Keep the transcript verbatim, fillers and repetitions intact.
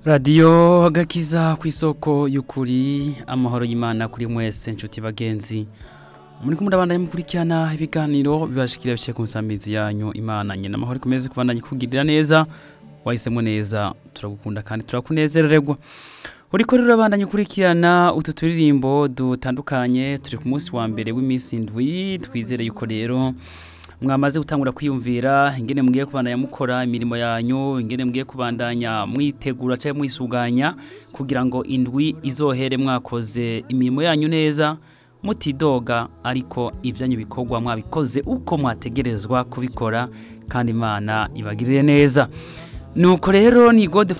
Radio agakiza kw'isoko y'ukuri amahoro y'Imana kuri mwese nshuti bagenzi muri kumwe ndabandanye mukurikirana ibiganiro bibashikira bice ku nsamizi yanyu Imana nyene amahoro kumeze kubandanye kugirira neza wahisemo neza turagukunda kandi turakunezererwa uriko rero abandanye kurikirana utu turirimbo dutandukanye turi ku munsi wa mbere w'imisi ndwi twizere yuko rero mwamaze gutangura kwiyumvira ingene mugiye kubandanya mukora imirimo yanyu ingene mugiye kubandanya mwitegura cyangwa mwisuganya kugira ngo indwi izohere mwakoze imirimo yanyu neza mutidoga ariko ivyanyu bikorwa mwabikoze uko mwategerezwa kubikora kandi Imana ibagirire neza nuko rero ni God